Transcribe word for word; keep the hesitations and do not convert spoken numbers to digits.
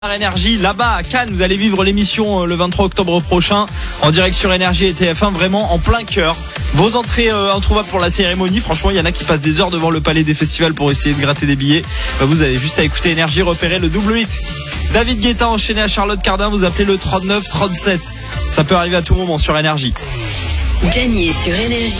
Énergie, là-bas à Cannes, vous allez vivre l'émission le vingt-trois octobre prochain en direct sur Énergie et T F un, vraiment en plein cœur. Vos entrées euh, introuvables pour la cérémonie, franchement il y en a qui passent des heures devant le palais des festivals pour essayer de gratter des billets. Bah, vous avez juste à écouter Énergie, repérer le double hit. David Guetta enchaîné à Charlotte Cardin, vous appelez le trente-neuf trente-sept. Ça peut arriver à tout moment sur Énergie. Gagnez sur Énergie